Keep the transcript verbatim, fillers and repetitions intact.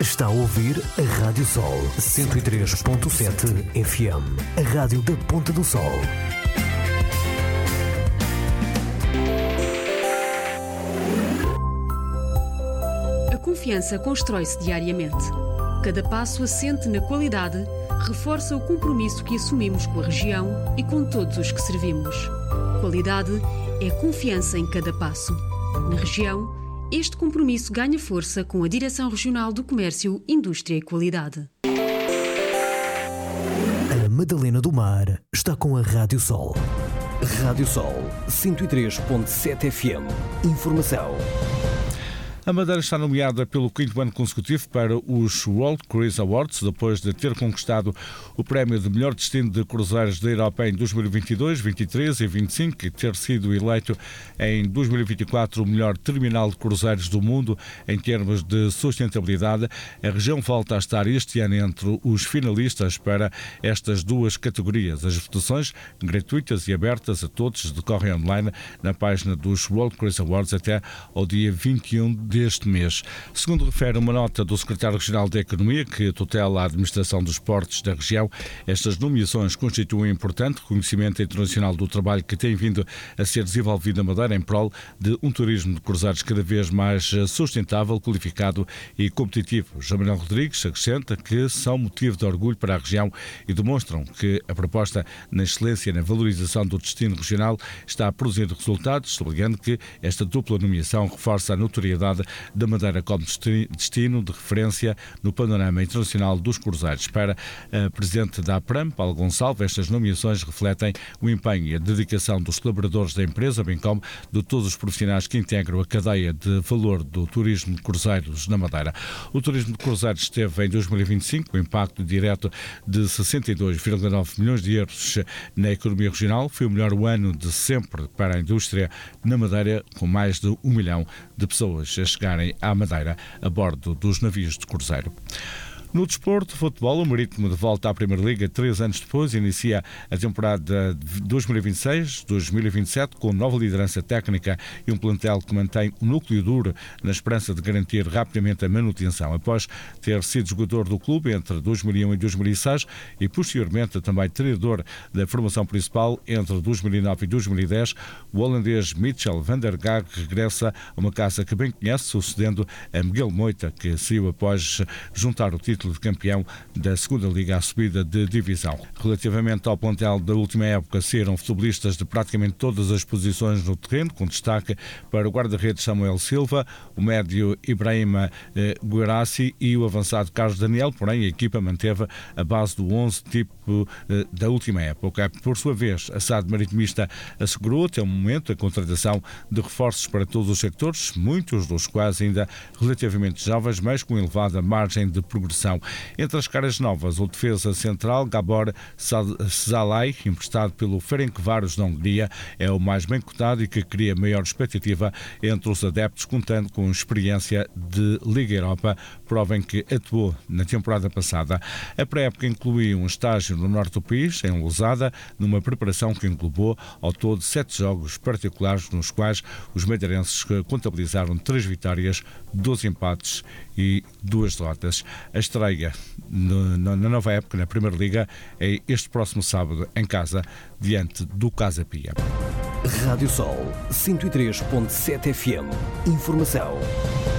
Está a ouvir a Rádio Sol cento e três ponto sete F M, a rádio da Ponta do Sol. A confiança constrói-se diariamente. Cada passo assente na qualidade reforça o compromisso que assumimos com a região e com todos os que servimos. Qualidade é confiança em cada passo. Na região, este compromisso ganha força com a Direção Regional do Comércio, Indústria e Qualidade. A Madalena do Mar está com a Rádio Sol. Rádio Sol cento e três ponto sete F M. Informação. A Madeira está nomeada pelo quinto ano consecutivo para os World Cruise Awards, depois de ter conquistado o prémio de melhor destino de cruzeiros da Europa em dois mil e vinte e dois, vinte e três e vinte e cinco e ter sido eleito em dois mil e vinte e quatro o melhor terminal de cruzeiros do mundo em termos de sustentabilidade. A região volta a estar este ano entre os finalistas para estas duas categorias. As votações, gratuitas e abertas a todos, decorrem online na página dos World Cruise Awards até ao dia vinte e um deste mês. Segundo refere uma nota do Secretário Regional da Economia, que tutela a administração dos portos da região, estas nomeações constituem um importante reconhecimento internacional do trabalho que tem vindo a ser desenvolvido na Madeira em prol de um turismo de cruzeiros cada vez mais sustentável, qualificado e competitivo. João Manuel Rodrigues acrescenta que são motivo de orgulho para a região e demonstram que a proposta na excelência e na valorização do destino regional está a produzir resultados, sublinhando que esta dupla nomeação reforça a notoriedade da Madeira como destino de referência no panorama internacional dos cruzeiros. Para a Presidente da APRAM, Paulo Gonçalves, estas nomeações refletem o empenho e a dedicação dos colaboradores da empresa, bem como de todos os profissionais que integram a cadeia de valor do turismo de cruzeiros na Madeira. O turismo de cruzeiros teve em dois mil e vinte e cinco um impacto direto de sessenta e dois vírgula nove milhões de euros na economia regional. Foi o melhor ano de sempre para a indústria na Madeira, com mais de um milhão de pessoas a chegarem à Madeira a bordo dos navios de cruzeiro. No desporto, futebol, o Marítimo de volta à Primeira Liga três anos depois, inicia a temporada dois mil e vinte e seis dois mil e vinte e sete com nova liderança técnica e um plantel que mantém o núcleo duro na esperança de garantir rapidamente a manutenção. Após ter sido jogador do clube entre dois mil e um e dois mil e seis e posteriormente também treinador da formação principal entre dois mil e nove e dois mil e dez, o holandês Mitchell van der Gaag regressa a uma casa que bem conhece, sucedendo a Miguel Moita, que saiu após juntar o título de campeão da segunda Liga à subida de divisão. Relativamente ao plantel da última época, saíram futebolistas de praticamente todas as posições no terreno, com destaque para o guarda-redes Samuel Silva, o médio Ibrahima eh, Guerassi e o avançado Carlos Daniel, porém a equipa manteve a base do onze tipo eh, da última época. Por sua vez, a S A D Maritimista assegurou até o momento a contratação de reforços para todos os sectores, muitos dos quais ainda relativamente jovens, mas com elevada margem de progressão. Entre as caras novas, o defesa central Gabor Szalai, emprestado pelo Ferencváros da Hungria, é o mais bem cotado e que cria maior expectativa entre os adeptos, contando com experiência de Liga Europa, prova em que atuou na temporada passada. A pré-época inclui um estágio no norte do país, em Lousada, numa preparação que englobou ao todo sete jogos particulares, nos quais os madeirenses contabilizaram três vitórias, doze empates e duas derrotas. A estreia no, no, na nova época na Primeira Liga é este próximo sábado em casa, diante do Casa Pia. Rádio Sol cento e três ponto sete F M. Informação.